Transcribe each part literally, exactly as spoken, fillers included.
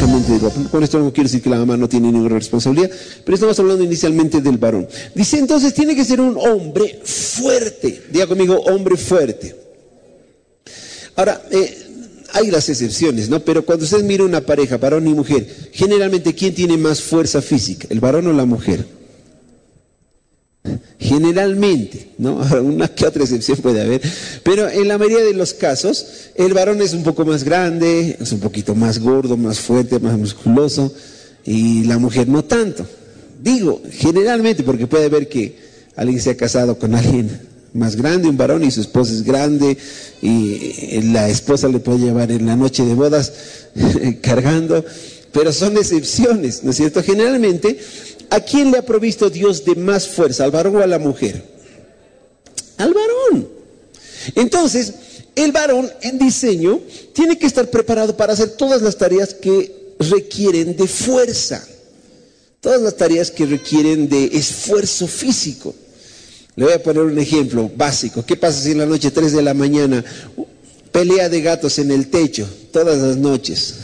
únicamente del varón. Con esto no quiero decir que la mamá no tiene ninguna responsabilidad, pero estamos hablando inicialmente del varón. Dice entonces, tiene que ser un hombre fuerte. Diga conmigo, hombre fuerte. Ahora, eh, hay las excepciones, ¿no? Pero cuando usted mira una pareja, varón y mujer, generalmente, ¿quién tiene más fuerza física? ¿El varón o la mujer? Generalmente, ¿no? Una que otra excepción puede haber, pero en la mayoría de los casos, el varón es un poco más grande, es un poquito más gordo, más fuerte, más musculoso, y la mujer no tanto. Digo, generalmente, porque puede haber que alguien se ha casado con alguien más grande, un varón, y su esposa es grande, y la esposa le puede llevar en la noche de bodas cargando, pero son excepciones, ¿no es cierto? Generalmente, ¿a quién le ha provisto Dios de más fuerza? ¿Al varón o a la mujer? Al varón. Entonces, el varón en diseño tiene que estar preparado para hacer todas las tareas que requieren de fuerza, todas las tareas que requieren de esfuerzo físico. Le voy a poner un ejemplo básico. ¿Qué pasa si en la noche, tres de la mañana, pelea de gatos en el techo, todas las noches?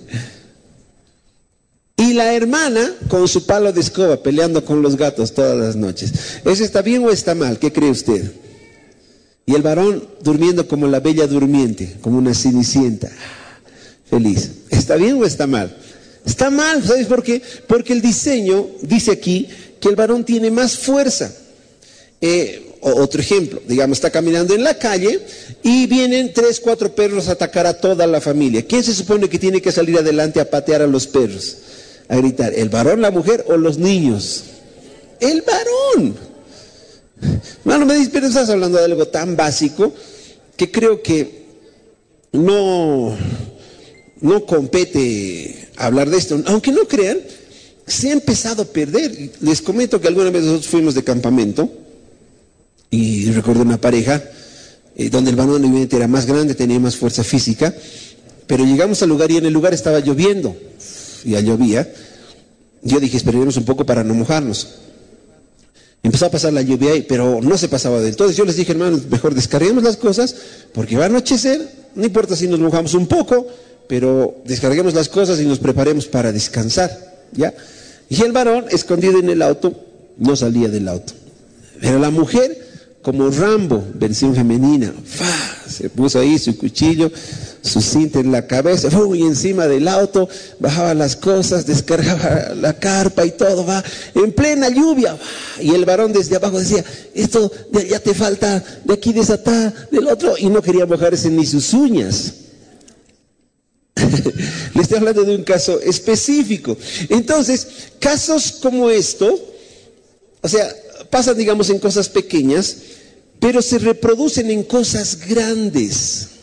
Y la hermana con su palo de escoba peleando con los gatos todas las noches. ¿Eso está bien o está mal? ¿Qué cree usted? Y el varón durmiendo como la bella durmiente, como una cenicienta, feliz. ¿Está bien o está mal? Está mal, ¿sabes por qué? Porque el diseño dice aquí que el varón tiene más fuerza. Eh, otro ejemplo, digamos, está caminando en la calle y vienen tres, cuatro perros a atacar a toda la familia. ¿Quién se supone que tiene que salir adelante a patear a los perros? A gritar, ¿el varón, la mujer o los niños? El varón. Bueno, me dice, pero estás hablando de algo tan básico que creo que no, no compete hablar de esto. Aunque no crean, se ha empezado a perder. Les comento que alguna vez nosotros fuimos de campamento y recuerdo una pareja eh, donde el varón evidentemente era más grande, tenía más fuerza física, pero llegamos al lugar y en el lugar estaba lloviendo. Ya llovía. Yo dije, esperemos un poco para no mojarnos. Empezó a pasar la lluvia ahí, pero no se pasaba del todo. Yo les dije, hermanos, mejor descarguemos las cosas porque va a anochecer, no importa si nos mojamos un poco, pero descarguemos las cosas y nos preparemos para descansar, ¿ya? Y el varón, escondido en el auto, no salía del auto. Pero la mujer, como Rambo, versión femenina, ¡fa! Se puso ahí su cuchillo, su cinta en la cabeza, y encima del auto, bajaba las cosas, descargaba la carpa y todo, va, en plena lluvia, va, y el varón desde abajo decía, esto de, ya te falta, de aquí desatar, del otro, y no quería mojarse ni sus uñas. Le estoy hablando de un caso específico. Entonces, casos como esto, o sea, pasan, digamos, en cosas pequeñas, pero se reproducen en cosas grandes.